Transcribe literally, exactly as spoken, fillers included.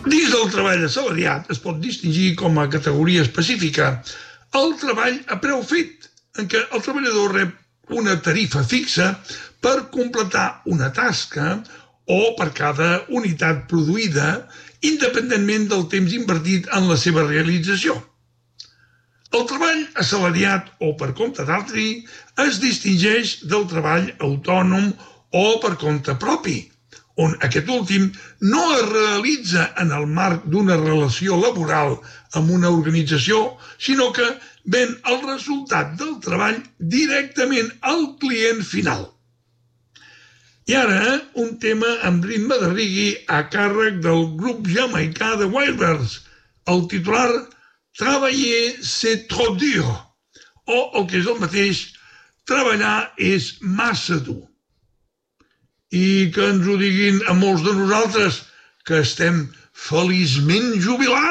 Dins del treball assalariat es pot distingir com a categoria específica el treball a preu fet, en què el treballador rep una tarifa fixa per completar una tasca o per cada unitat produïda, independentment del temps invertit en la seva realització. El treball assalariat o per compte d'altri es distingeix del treball autònom o per compte propi, on aquest últim no es realitza en el marc d'una relació laboral amb una organització, sinó que ven el resultat del treball directament al client final. I ara, un tema amb ritme de reggae a càrrec del grup jamaicà de Wildbirds, el titular Travailler c'est trop dur, o el que és el mateix, treballar és massa dur. I que ens ho diguin a molts de nosaltres, que estem feliçment jubilats.